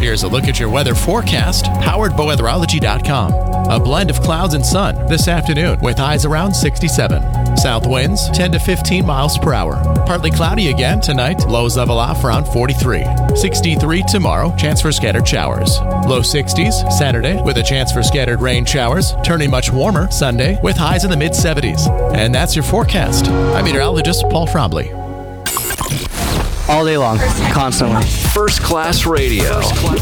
Here's a look at your weather forecast, powered by weatherology.com. A blend of clouds and sun this afternoon with highs around 67. South winds 10 to 15 miles per hour. Partly cloudy again tonight. Lows level off around 43. 63 tomorrow. Chance for scattered showers. Low 60s Saturday with a chance for scattered rain showers. Turning much warmer Sunday with highs in the mid 70s. And that's your forecast. I'm meteorologist Paul Frombley. All day long, constantly. First Class Radio.